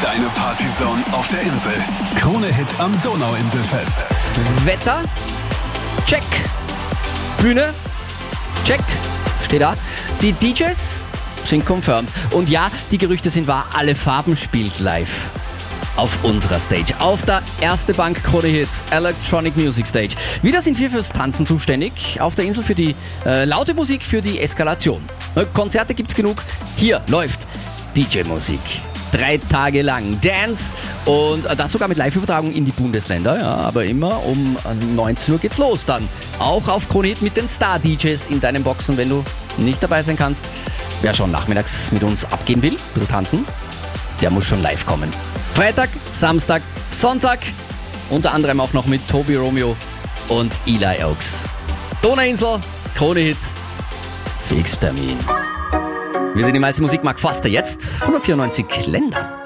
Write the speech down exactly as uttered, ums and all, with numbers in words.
Deine Partyzone auf der Insel. Krone-Hit am Donauinselfest. Wetter, check. Bühne, check. Steht da. Die D Js sind confirmed. Und ja, die Gerüchte sind wahr. Alle Farben spielt live auf unserer Stage. Auf der Erste Bank Krone Hits Electronic Music Stage. Wieder sind wir fürs Tanzen zuständig. Auf der Insel für die äh, laute Musik, für die Eskalation. Konzerte gibt's genug. Hier läuft D J-Musik. Drei Tage lang Dance und das sogar mit Live-Übertragung in die Bundesländer. Ja, aber immer um neunzehn Uhr geht's los dann. Auch auf Krone Hit mit den Star-D Js in deinen Boxen, wenn du nicht dabei sein kannst. Wer schon nachmittags mit uns abgehen will, ein bisschen tanzen, der muss schon live kommen. Freitag, Samstag, Sonntag, unter anderem auch noch mit Tobi Romeo und Eli Oaks. Donauinsel, Krone Hit, Fixtermin. Wir sind die meiste Musik, Mark Forster, jetzt hundertvierundneunzig Länder.